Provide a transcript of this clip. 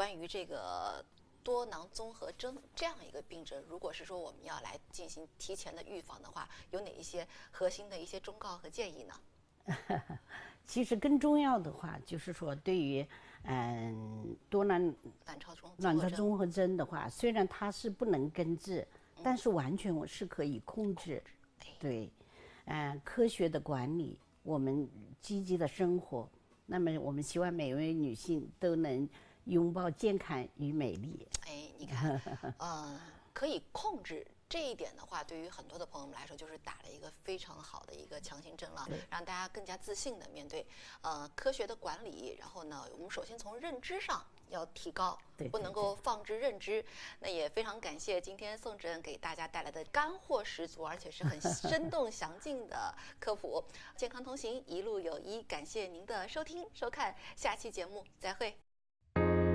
关于这个多囊综合征这样一个病症，如果是说我们要来进行提前的预防的话，有哪一些核心的一些忠告和建议呢？ 其实更重要的话，就是说对于多囊卵巢综合征的话，虽然它是不能根治，但是完全我是可以控制。对，科学的管理，我们积极的生活，那么我们希望每位女性都能拥抱健康与美丽。 你看，可以控制。这一点的话，对于很多的朋友们来说，就是打了一个非常好的一个强心针了，让大家更加自信的面对科学的管理。然后呢，我们首先从认知上要提高，不能够放置认知。那也非常感谢今天宋主任给大家带来的干货十足，而且是很生动详尽的科普。健康同行，一路有医，感谢您的收听收看，下期节目再会。